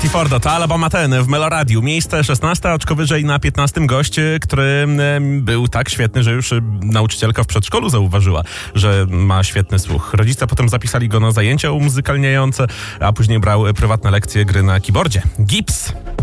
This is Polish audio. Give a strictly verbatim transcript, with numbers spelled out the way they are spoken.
Forda, to Alabama ten w Meloradiu. Miejsce szesnaste, oczko wyżej na piętnastym gość, który był tak świetny, że już nauczycielka w przedszkolu zauważyła, że ma świetny słuch. Rodzice potem zapisali go na zajęcia umuzykalniające, a później brał prywatne lekcje gry na keyboardzie. Gips.